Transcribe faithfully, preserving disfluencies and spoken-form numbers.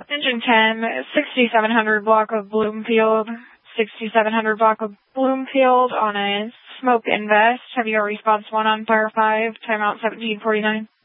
Engine ten, sixty-seven hundred block of Bloomfield, sixty-seven hundred block of Bloomfield on a smoke invest. Have your response one on fire five, timeout seventeen forty-nine.